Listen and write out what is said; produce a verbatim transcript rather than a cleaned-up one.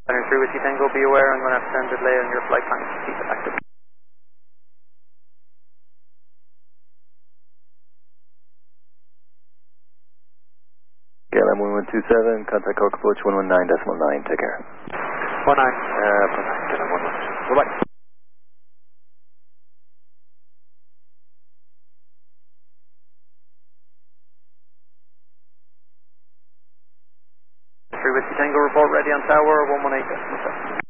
Three Whiskey Tango, be aware I'm going to have to send a delay on your flight time. Keep it active. K L M one one two seven, contact Cork approach one one nine decimal nine, take care. one nine. Uh, one nine, K L M one one two. Bye-bye. Three Whiskey Tango, report ready on tower one one eight decimal seven.